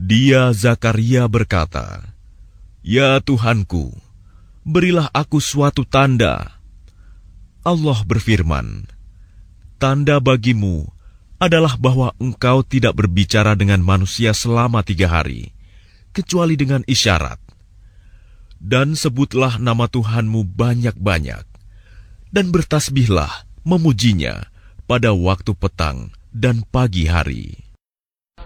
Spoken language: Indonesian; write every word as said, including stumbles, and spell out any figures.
Dia Zakaria berkata, "Ya Tuhanku, berilah aku suatu tanda." Allah berfirman, "Tanda bagimu adalah bahwa engkau tidak berbicara dengan manusia selama tiga hari, kecuali dengan isyarat. Dan sebutlah nama Tuhanmu banyak-banyak, dan bertasbihlah memujinya pada waktu petang dan pagi hari."